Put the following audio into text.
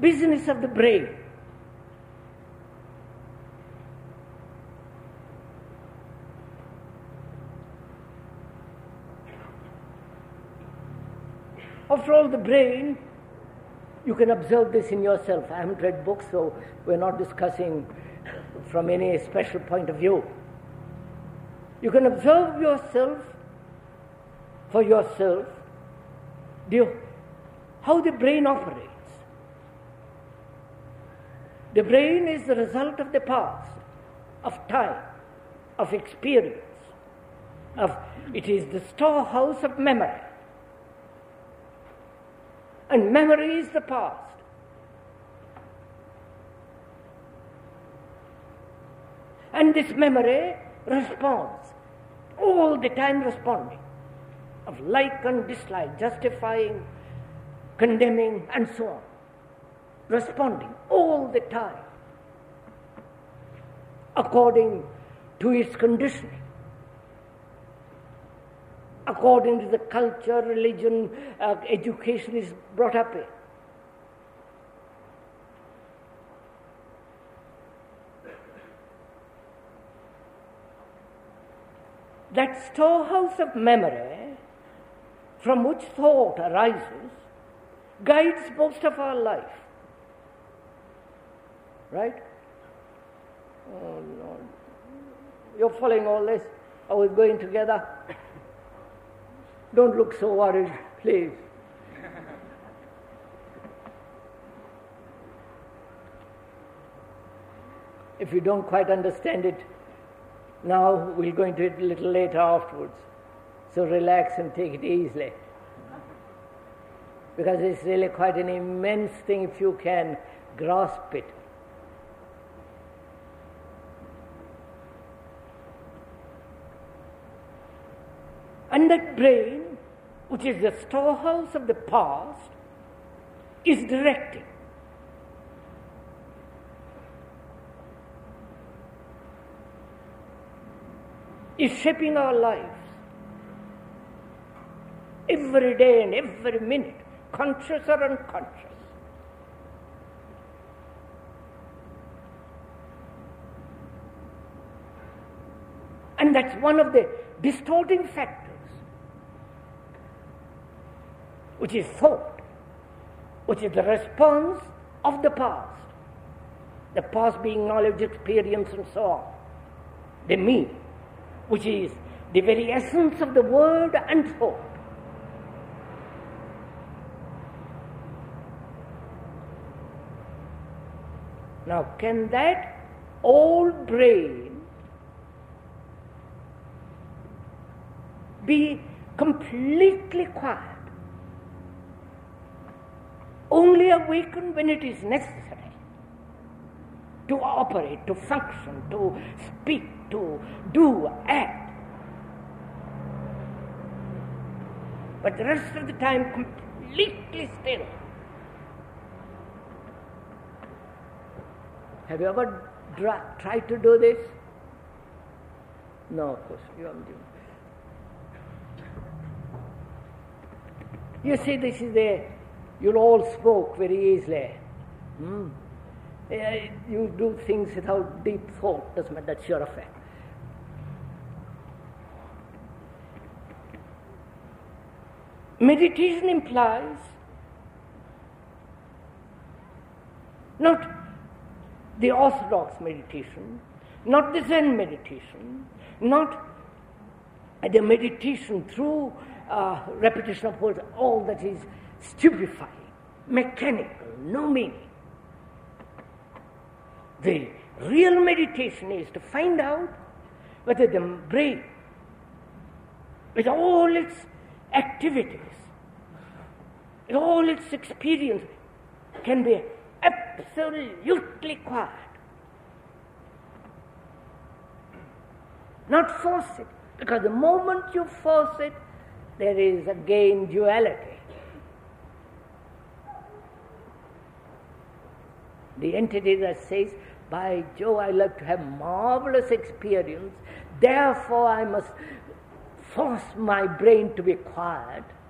business of the brain. After all, the brain, you can observe this in yourself. I haven't read books, so we're not discussing from any special point of view. You can observe yourself for yourself, how the brain operates. The brain is the result of the past, of time, of experience. It is the storehouse of memory. And memory is the past. And this memory responds, all the time responding, of like and dislike, justifying, condemning, and so on. Responding all the time, according to its conditioning, according to the culture, religion, education is brought up in. That storehouse of memory from which thought arises guides most of our life. Right? Oh Lord. You're following all this? Are we going together? Don't look so worried, please. If you don't quite understand it, now we'll go into it a little later afterwards. So relax and take it easily. Because it's really quite an immense thing if you can grasp it. And that brain, which is the storehouse of the past, is directing. Is shaping our lives. Every day and every minute, conscious or unconscious. And that's one of the distorting factors, which is thought, which is the response of the past being knowledge, experience, and so on, the me, which is the very essence of the word and thought. Now, can that old brain be completely quiet? Only awaken when it is necessary to operate, to function, to speak, to do, act. But the rest of the time completely still. Have you ever tried to do this? No, of course, you haven't. You see, this is you'll all smoke very easily. You do things without deep thought, doesn't matter, that's your affair. Meditation implies not the orthodox meditation, not the Zen meditation, not the meditation through repetition of words, all that is stupefying, mechanical, no meaning. The real meditation is to find out whether the brain, with all its activities, with all its experience, can be absolutely quiet. Not force it, because the moment you force it, there is again duality. The entity that says, by Jove, I like to have marvelous experience, therefore I must force my brain to be quiet,